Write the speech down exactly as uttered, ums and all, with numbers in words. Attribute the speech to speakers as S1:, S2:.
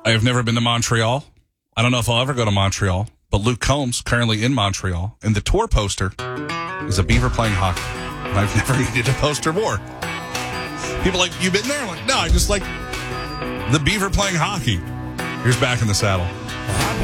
S1: I have never been to Montreal. I don't know if I'll ever go to Montreal, but Luke Combs, currently in Montreal, and the tour poster is a beaver playing hockey. And I've never needed a poster more. People are like, you been there? I'm like, no, I just like the beaver playing hockey. Here's Back in the Saddle.